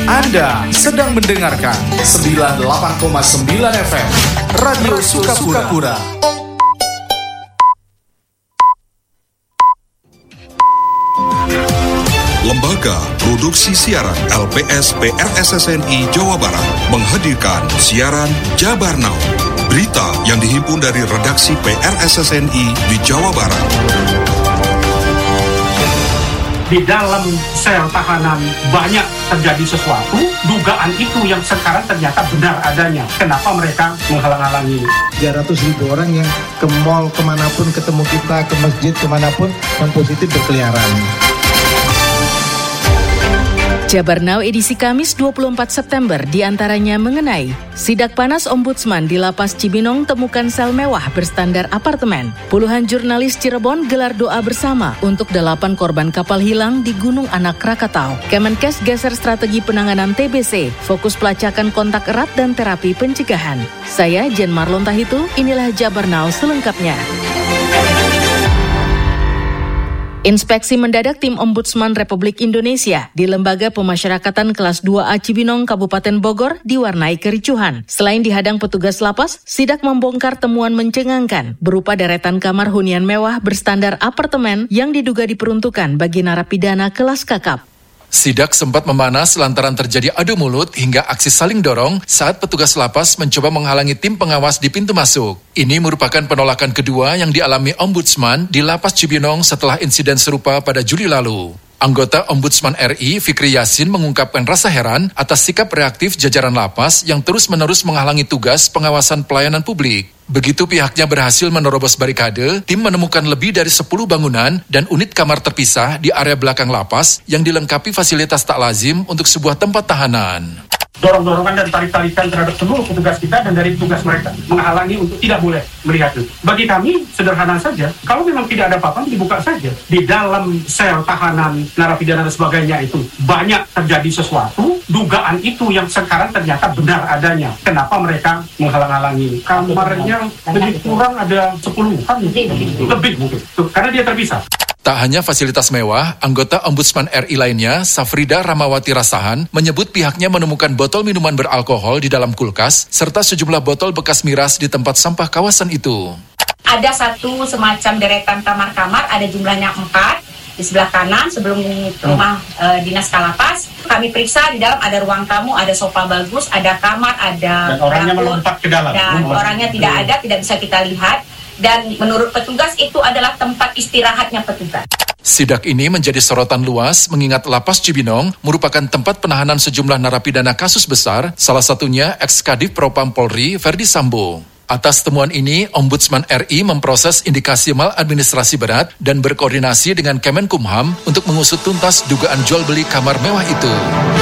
Anda sedang mendengarkan 98,9 FM Radio Sukapura. Lembaga Produksi Siaran LPS PRSSNI Jawa Barat menghadirkan siaran Jabar Now. Berita yang dihimpun dari redaksi PRSSNI di Jawa Barat. Di dalam sel tahanan banyak terjadi sesuatu, dugaan itu yang sekarang ternyata benar adanya. Kenapa mereka menghalang-halangi? 300.000 orang yang ke mall kemanapun, ketemu kita, ke masjid kemanapun, yang positif berkeliaran. Jabar Now edisi Kamis 24 September diantaranya mengenai sidak panas Ombudsman di Lapas Cibinong temukan sel mewah berstandar apartemen. Puluhan jurnalis Cirebon gelar doa bersama untuk 8 korban kapal hilang di Gunung Anak Krakatau. Kemenkes geser strategi penanganan TBC, fokus pelacakan kontak erat dan terapi pencegahan. Saya Jen Marlon Tahitu, inilah Jabar Now selengkapnya. Inspeksi mendadak tim Ombudsman Republik Indonesia di Lembaga Pemasyarakatan Kelas 2A Cibinong, Kabupaten Bogor diwarnai kericuhan. Selain dihadang petugas lapas, sidak membongkar temuan mencengangkan berupa deretan kamar hunian mewah berstandar apartemen yang diduga diperuntukkan bagi narapidana kelas kakap. Sidak sempat memanas lantaran terjadi adu mulut hingga aksi saling dorong saat petugas lapas mencoba menghalangi tim pengawas di pintu masuk. Ini merupakan penolakan kedua yang dialami Ombudsman di Lapas Cibinong setelah insiden serupa pada Juli lalu. Anggota Ombudsman RI Fikri Yasin mengungkapkan rasa heran atas sikap reaktif jajaran lapas yang terus-menerus menghalangi tugas pengawasan pelayanan publik. Begitu pihaknya berhasil menerobos barikade, tim menemukan lebih dari 10 bangunan dan unit kamar terpisah di area belakang lapas yang dilengkapi fasilitas tak lazim untuk sebuah tempat tahanan. Dorong-dorongan dan tarik-tarikan terhadap seluruh petugas kita dan dari tugas mereka menghalangi untuk tidak boleh melihat itu. Bagi kami sederhana saja, kalau memang tidak ada apa-apa dibuka saja. Di dalam sel tahanan narapidana dan sebagainya itu banyak terjadi sesuatu, dugaan itu yang sekarang ternyata benar adanya. Kenapa mereka menghalang-halangi? Kamarnya lebih kurang ada 10-an lebih mungkin. Karena dia terpisah. Tak hanya fasilitas mewah, anggota Ombudsman RI lainnya, Safrida Ramawati Rasahan, menyebut pihaknya menemukan botol minuman beralkohol di dalam kulkas, serta sejumlah botol bekas miras di tempat sampah kawasan itu. Ada satu semacam deretan kamar-kamar, ada jumlahnya 4, di sebelah kanan sebelum rumah dinas Kalapas. Kami periksa di dalam ada ruang tamu, ada sofa bagus, ada kamar, ada dan orangnya melompat ke dalam. Dan orangnya tidak ada, tidak bisa kita lihat. Dan menurut petugas itu adalah tempat istirahatnya petugas. Sidak ini menjadi sorotan luas mengingat Lapas Cibinong merupakan tempat penahanan sejumlah narapidana kasus besar, salah satunya ex-Kadif Propam Polri Verdi Sambo. Atas temuan ini, Ombudsman RI memproses indikasi maladministrasi berat dan berkoordinasi dengan Kemenkumham untuk mengusut tuntas dugaan jual beli kamar mewah itu.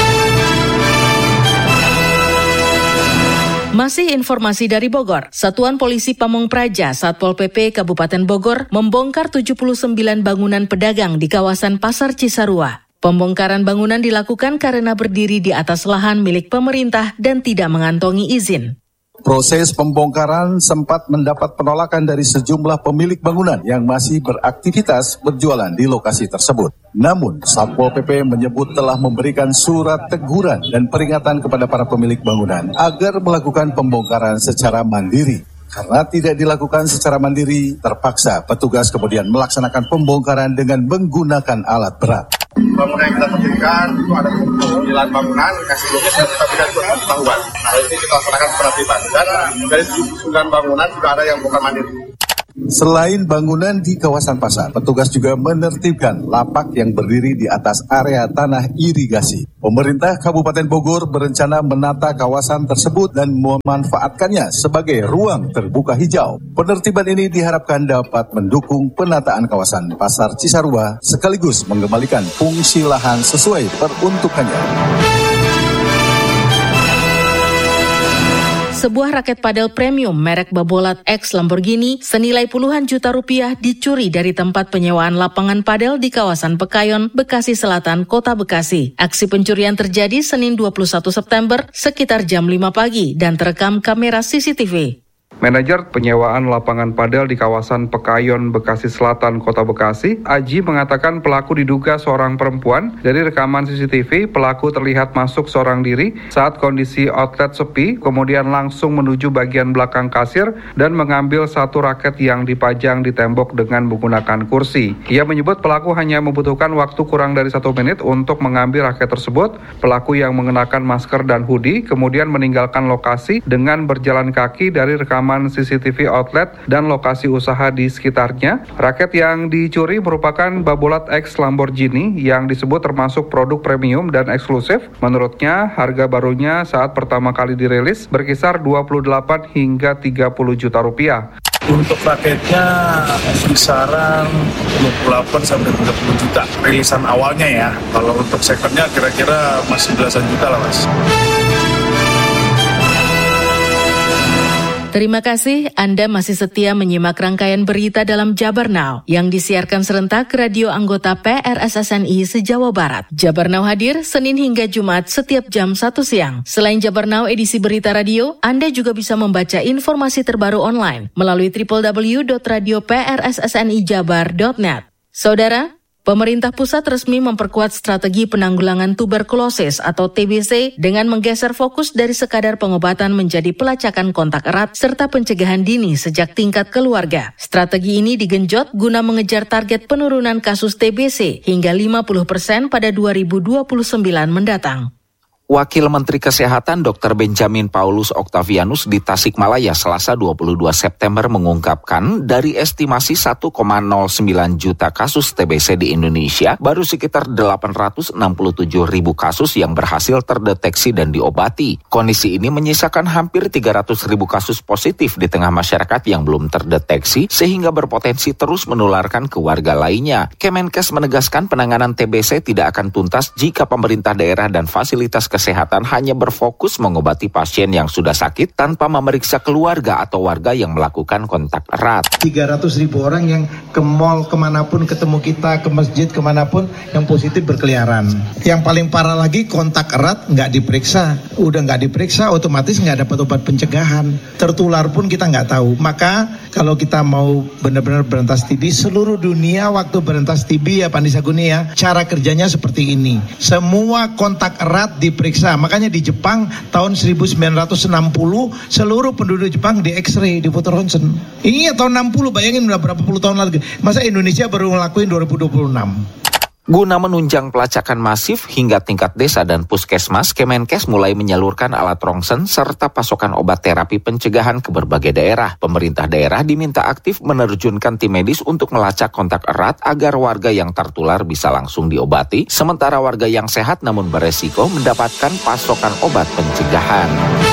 Masih informasi dari Bogor, Satuan Polisi Pamong Praja Satpol PP Kabupaten Bogor membongkar 79 bangunan pedagang di kawasan Pasar Cisarua. Pembongkaran bangunan dilakukan karena berdiri di atas lahan milik pemerintah dan tidak mengantongi izin. Proses pembongkaran sempat mendapat penolakan dari sejumlah pemilik bangunan yang masih beraktivitas berjualan di lokasi tersebut. Namun, Satpol PP menyebut telah memberikan surat teguran dan peringatan kepada para pemilik bangunan agar melakukan pembongkaran secara mandiri. Karena tidak dilakukan secara mandiri, terpaksa petugas kemudian melaksanakan pembongkaran dengan menggunakan alat berat. Bangunan yang kita berdirikan itu ada 9 bangunan, yang sebelumnya sudah kita berikan surat pemberitahuan. Nah, ini kita laksanakan penertiban. Dan dari 9 bangunan sudah ada yang bukan mandiri. Selain bangunan di kawasan pasar, petugas juga menertibkan lapak yang berdiri di atas area tanah irigasi. Pemerintah Kabupaten Bogor berencana menata kawasan tersebut dan memanfaatkannya sebagai ruang terbuka hijau. Penertiban ini diharapkan dapat mendukung penataan kawasan Pasar Cisarua sekaligus mengembalikan fungsi lahan sesuai peruntukannya. Sebuah raket padel premium merek Babolat X Lamborghini senilai puluhan juta rupiah dicuri dari tempat penyewaan lapangan padel di kawasan Pekayon, Bekasi Selatan, Kota Bekasi. Aksi pencurian terjadi Senin 21 September sekitar jam 5 pagi dan terekam kamera CCTV. Manajer penyewaan lapangan padel di kawasan Pekayon, Bekasi Selatan, Kota Bekasi, Aji mengatakan pelaku diduga seorang perempuan. Dari rekaman CCTV, pelaku terlihat masuk seorang diri saat kondisi outlet sepi, kemudian langsung menuju bagian belakang kasir dan mengambil satu raket yang dipajang di tembok dengan menggunakan kursi. Ia menyebut pelaku hanya membutuhkan waktu kurang dari 1 menit untuk mengambil raket tersebut. Pelaku yang mengenakan masker dan hoodie kemudian meninggalkan lokasi dengan berjalan kaki. Dari rekaman CCTV outlet dan lokasi usaha di sekitarnya, raket yang dicuri merupakan Babolat X Lamborghini yang disebut termasuk produk premium dan eksklusif. Menurutnya, harga barunya saat pertama kali dirilis berkisar 28 hingga 30 juta rupiah. Untuk raketnya kisaran 28 sampai 30 juta rilisan awalnya ya. Kalau untuk secondnya kira-kira masih belasan juta lah Mas. Terima kasih Anda masih setia menyimak rangkaian berita dalam Jabar Now yang disiarkan serentak radio anggota PRSSNI se-Jawa Barat. Jabar Now hadir Senin hingga Jumat setiap jam 1 siang. Selain Jabar Now edisi berita radio, Anda juga bisa membaca informasi terbaru online melalui www.radioprssnijabar.net. Saudara, pemerintah pusat resmi memperkuat strategi penanggulangan tuberkulosis atau TBC dengan menggeser fokus dari sekadar pengobatan menjadi pelacakan kontak erat serta pencegahan dini sejak tingkat keluarga. Strategi ini digenjot guna mengejar target penurunan kasus TBC hingga 50% pada 2029 mendatang. Wakil Menteri Kesehatan Dr. Benjamin Paulus Octavianus di Tasikmalaya Selasa 22 September mengungkapkan dari estimasi 1,09 juta kasus TBC di Indonesia, baru sekitar 867 ribu kasus yang berhasil terdeteksi dan diobati. Kondisi ini menyisakan hampir 300 ribu kasus positif di tengah masyarakat yang belum terdeteksi sehingga berpotensi terus menularkan ke warga lainnya. Kemenkes menegaskan penanganan TBC tidak akan tuntas jika pemerintah daerah dan fasilitas kesehatan hanya berfokus mengobati pasien yang sudah sakit tanpa memeriksa keluarga atau warga yang melakukan kontak erat. 300 ribu orang yang ke mall kemanapun ketemu kita, ke masjid kemanapun yang positif berkeliaran. Yang paling parah lagi kontak erat nggak diperiksa. Udah nggak diperiksa otomatis nggak dapat obat pencegahan. Tertular pun kita nggak tahu. Maka kalau kita mau benar-benar berantas TB, seluruh dunia waktu berantas TB ya Pak Nisaguni ya, cara kerjanya seperti ini. Semua kontak erat diperiksa. Makanya di Jepang tahun 1960 seluruh penduduk Jepang di X-ray, di foto ronsen. Ini ya tahun 60, bayangin udah berapa puluh tahun lagi. Masa Indonesia baru ngelakuin 2026. Guna menunjang pelacakan masif hingga tingkat desa dan puskesmas, Kemenkes mulai menyalurkan alat rongsen serta pasokan obat terapi pencegahan ke berbagai daerah. Pemerintah daerah diminta aktif menerjunkan tim medis untuk melacak kontak erat agar warga yang tertular bisa langsung diobati, sementara warga yang sehat namun beresiko mendapatkan pasokan obat pencegahan.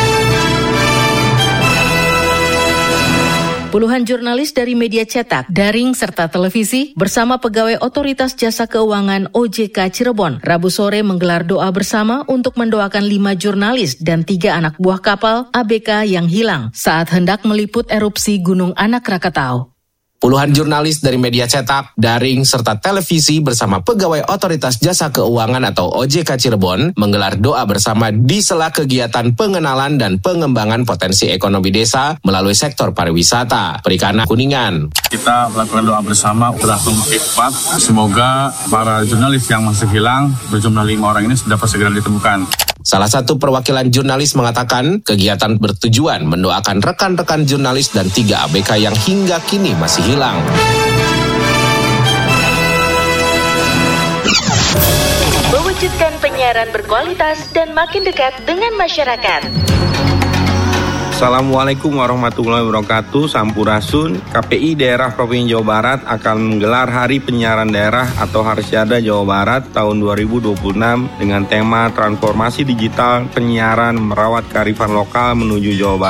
Puluhan jurnalis dari media cetak, daring, serta televisi bersama pegawai Otoritas Jasa Keuangan OJK Cirebon Rabu sore menggelar doa bersama untuk mendoakan 5 jurnalis dan 3 anak buah kapal ABK yang hilang saat hendak meliput erupsi Gunung Anak Rakatau. Puluhan jurnalis dari media cetak, daring, serta televisi bersama pegawai Otoritas Jasa Keuangan atau OJK Cirebon menggelar doa bersama di sela kegiatan pengenalan dan pengembangan potensi ekonomi desa melalui sektor pariwisata, perikanan, Kuningan. Kita melakukan doa bersama telah mengikhlas. Semoga para jurnalis yang masih hilang berjumlah 5 orang ini dapat segera ditemukan. Salah satu perwakilan jurnalis mengatakan kegiatan bertujuan mendoakan rekan-rekan jurnalis dan 3 ABK yang hingga kini masih hilang. Mewujudkan penyiaran berkualitas dan makin dekat dengan masyarakat. Assalamualaikum warahmatullahi wabarakatuh. Sampurasun. KPI Daerah Provinsi Jawa Barat akan menggelar Hari Penyiaran Daerah atau Harsyada Jawa Barat tahun 2026 dengan tema Transformasi Digital Penyiaran Merawat Kearifan Lokal Menuju Jawa Barat.